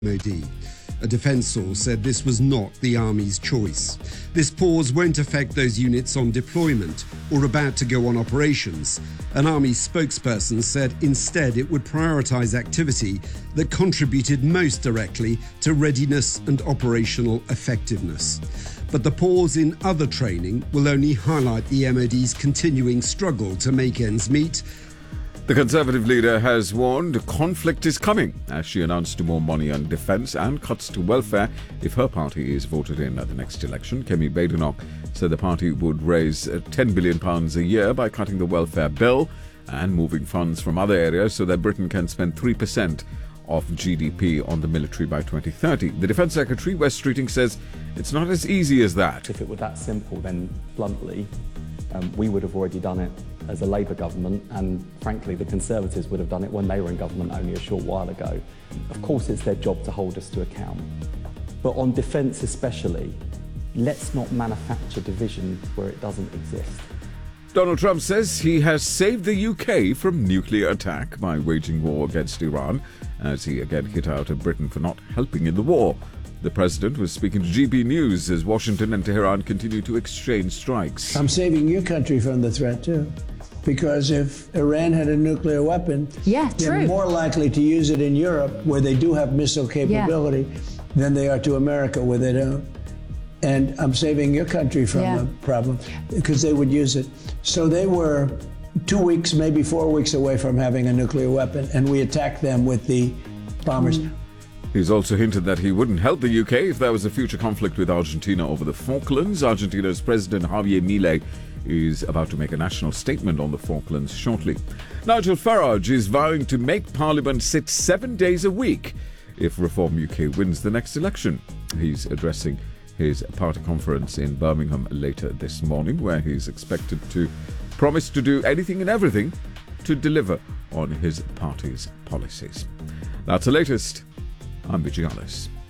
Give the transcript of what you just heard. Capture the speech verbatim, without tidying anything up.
M O D. A defence source said this was not the Army's choice. This pause won't affect those units on deployment or about to go on operations. An Army spokesperson said instead it would prioritise activity that contributed most directly to readiness and operational effectiveness. But the pause in other training will only highlight the M O D's continuing struggle to make ends meet. The Conservative leader has warned conflict is coming as she announced more money on defence and cuts to welfare if her party is voted in at the next election. Kemi Badenoch said the party would raise ten billion pounds a year by cutting the welfare bill and moving funds from other areas so that Britain can spend three percent of G D P on the military by twenty thirty. The Defence Secretary, Wes Streeting, says it's not as easy as that. If it were that simple, then bluntly, um, we would have already done it as a Labour government, and frankly the Conservatives would have done it when they were in government only a short while ago. Of course it's their job to hold us to account, but on defence especially, let's not manufacture division where it doesn't exist. Donald Trump says he has saved the U K from nuclear attack by waging war against Iran, as he again hit out at Britain for not helping in the war. The president was speaking to G B News as Washington and Tehran continue to exchange strikes. I'm saving your country from the threat too, because if Iran had a nuclear weapon, yeah, they're true. more likely to use it in Europe, where they do have missile capability, yeah. than they are to America, where they don't. And I'm saving your country from yeah. the problem, because they would use it. So they were two weeks, maybe four weeks away from having a nuclear weapon, and we attacked them with the bombers. Mm. He's also hinted that he wouldn't help the U K if there was a future conflict with Argentina over the Falklands. Argentina's President Javier Milei is about to make a national statement on the Falklands shortly. Nigel Farage is vowing to make Parliament sit seven days a week if Reform U K wins the next election. He's addressing his party conference in Birmingham later this morning, where he's expected to promise to do anything and everything to deliver on his party's policies. That's the latest. I'm Vijay Alice.